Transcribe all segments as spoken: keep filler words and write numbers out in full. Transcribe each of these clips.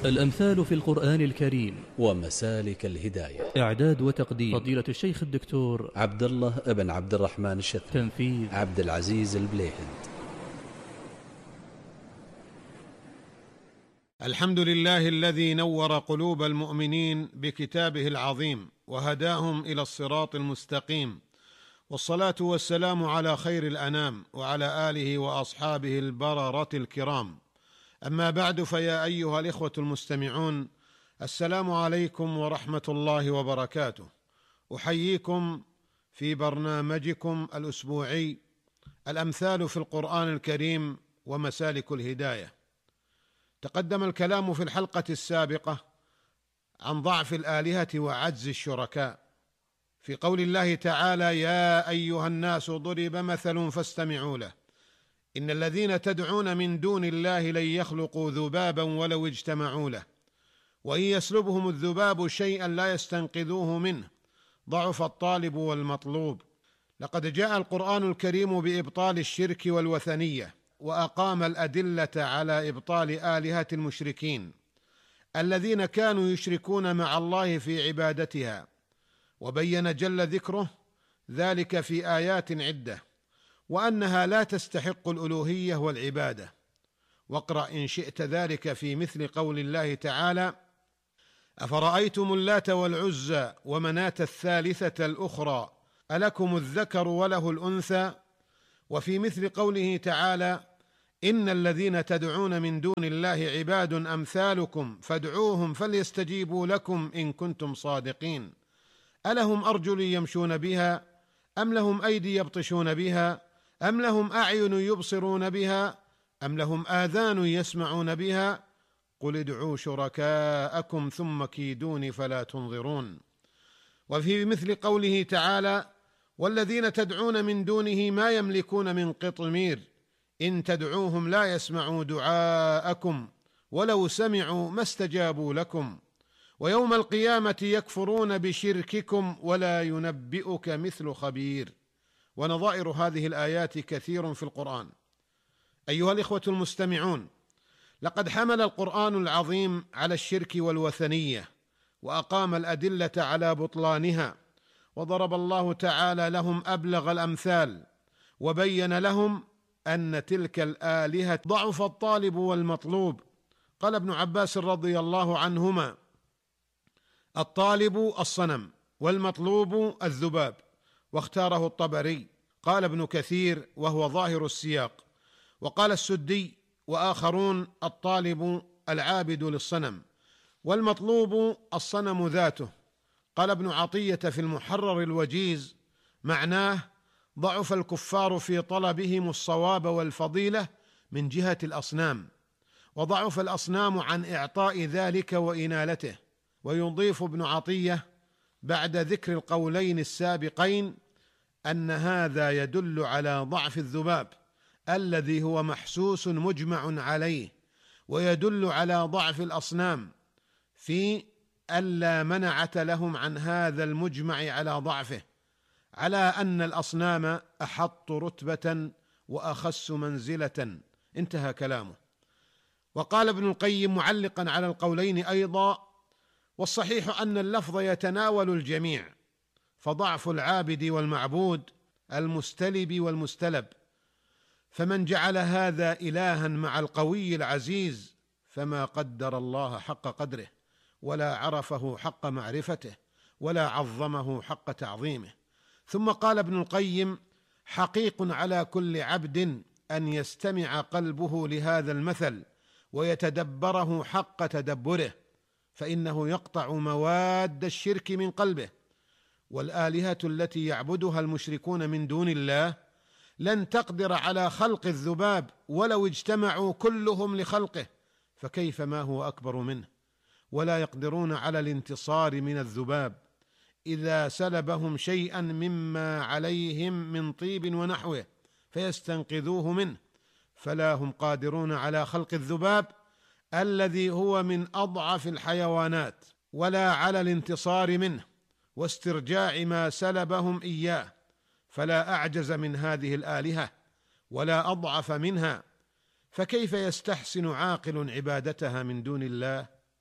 الأمثال في القرآن الكريم ومسالك الهداية. إعداد وتقديم فضيلة الشيخ الدكتور عبد الله بن عبد الرحمن الشث. تنفيذ عبد العزيز البليهند. الحمد لله الذي نور قلوب المؤمنين بكتابه العظيم وهداهم إلى الصراط المستقيم، والصلاة والسلام على خير الأنام وعلى آله وأصحابه البررة الكرام. أما بعد، فيا أيها الإخوة المستمعون، السلام عليكم ورحمة الله وبركاته. أحييكم في برنامجكم الأسبوعي الأمثال في القرآن الكريم ومسالك الهداية. تقدم الكلام في الحلقة السابقة عن ضعف الآلهة وعجز الشركاء، في قول الله تعالى: يا أيها الناس ضرب مثل فاستمعوا له إن الذين تدعون من دون الله لن يخلقوا ذبابا ولو اجتمعوا له وإن يسلبهم الذباب شيئا لا يستنقذوه منه ضعف الطالب والمطلوب. لقد جاء القرآن الكريم بإبطال الشرك والوثنية، وأقام الأدلة على إبطال آلهة المشركين الذين كانوا يشركون مع الله في عبادتها، وبين جل ذكره ذلك في آيات عدة، وأنها لا تستحق الألوهية والعبادة. واقرأ إن شئت ذلك في مثل قول الله تعالى: أفرأيتم اللات والعزى ومناة الثالثة الأخرى ألكم الذكر وله الأنثى. وفي مثل قوله تعالى: إن الذين تدعون من دون الله عباد أمثالكم فادعوهم فليستجيبوا لكم إن كنتم صادقين. ألهم أرجل يمشون بها أم لهم أيدي يبطشون بها أم لهم أعين يبصرون بها أم لهم آذان يسمعون بها قل ادعوا شركاءكم ثم كيدون فلا تنظرون. وفي مثل قوله تعالى: والذين تدعون من دونه ما يملكون من قطمير إن تدعوهم لا يسمعوا دعاءكم ولو سمعوا ما استجابوا لكم ويوم القيامة يكفرون بشرككم ولا ينبئك مثل خبير. ونظائر هذه الآيات كثير في القرآن. أيها الإخوة المستمعون، لقد حمل القرآن العظيم على الشرك والوثنية، وأقام الأدلة على بطلانها، وضرب الله تعالى لهم أبلغ الأمثال، وبين لهم أن تلك الآلهة ضعف الطالب والمطلوب. قال ابن عباس رضي الله عنهما: الطالب الصنم والمطلوب الذباب، واختاره الطبري. قال ابن كثير وهو ظاهر السياق. وقال السدي وآخرون: الطالب العابد للصنم والمطلوب الصنم ذاته. قال ابن عطية في المحرر الوجيز: معناه ضعف الكفار في طلبهم الصواب والفضيلة من جهة الأصنام، وضعف الأصنام عن إعطاء ذلك وإنالته. ويضيف ابن عطية بعد ذكر القولين السابقين أن هذا يدل على ضعف الذباب الذي هو محسوس مجمع عليه، ويدل على ضعف الأصنام في ألا منعة لهم عن هذا المجمع على ضعفه، على أن الأصنام أحط رتبة وأخس منزلة. انتهى كلامه. وقال ابن القيم معلقا على القولين أيضا: والصحيح أن اللفظ يتناول الجميع، فضعف العابد والمعبود المستلب والمستلب، فمن جعل هذا إلها مع القوي العزيز فما قدر الله حق قدره، ولا عرفه حق معرفته، ولا عظمه حق تعظيمه. ثم قال ابن القيم: حقيق على كل عبد أن يستمع قلبه لهذا المثل ويتدبره حق تدبره، فإنه يقطع مواد الشرك من قلبه. والآلهة التي يعبدها المشركون من دون الله لن تقدر على خلق الذباب ولو اجتمعوا كلهم لخلقه، فكيف ما هو أكبر منه؟ ولا يقدرون على الانتصار من الذباب إذا سلبهم شيئا مما عليهم من طيب ونحوه فيستنقذوه منه، فلا هم قادرون على خلق الذباب الذي هو من أضعف الحيوانات، ولا على الانتصار منه واسترجاع ما سلبهم إياه، فلا أعجز من هذه الآلهة ولا أضعف منها، فكيف يستحسن عاقل عبادتها من دون الله؟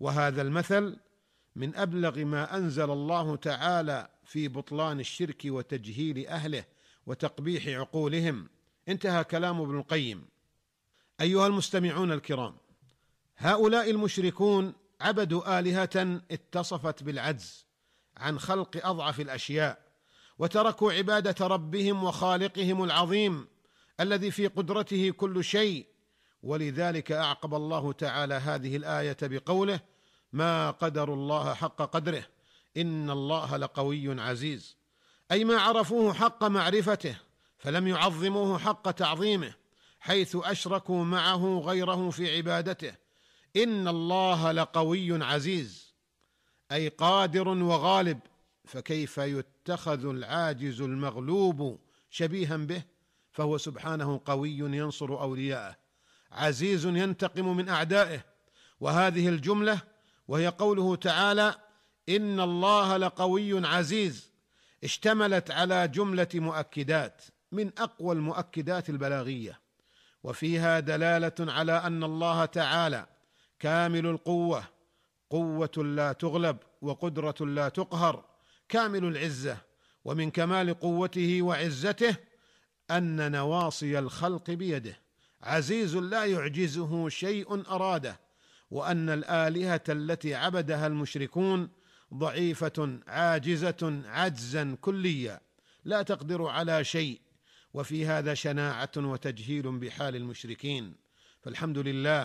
وهذا المثل من أبلغ ما أنزل الله تعالى في بطلان الشرك وتجهيل أهله وتقبيح عقولهم. انتهى كلام ابن القيم. أيها المستمعون الكرام، هؤلاء المشركون عبدوا آلهة اتصفت بالعجز عن خلق أضعف الأشياء، وتركوا عبادة ربهم وخالقهم العظيم الذي في قدرته كل شيء. ولذلك أعقب الله تعالى هذه الآية بقوله: ما قدروا الله حق قدره إن الله لقوي عزيز، أي ما عرفوه حق معرفته فلم يعظموه حق تعظيمه، حيث أشركوا معه غيره في عبادته. إن الله لقوي عزيز، أي قادر وغالب، فكيف يتخذ العاجز المغلوب شبيها به؟ فهو سبحانه قوي ينصر أولياءه، عزيز ينتقم من أعدائه. وهذه الجملة وهي قوله تعالى: إن الله لقوي عزيز، اشتملت على جملة مؤكدات من أقوى المؤكدات البلاغية، وفيها دلالة على أن الله تعالى كامل القوة، قوة لا تغلب وقدرة لا تقهر، كامل العزة. ومن كمال قوته وعزته أن نواصي الخلق بيده، عزيز لا يعجزه شيء أراده. وأن الآلهة التي عبدها المشركون ضعيفة عاجزة عجزا كليا لا تقدر على شيء. وفي هذا شناعة وتجهيل بحال المشركين. فالحمد لله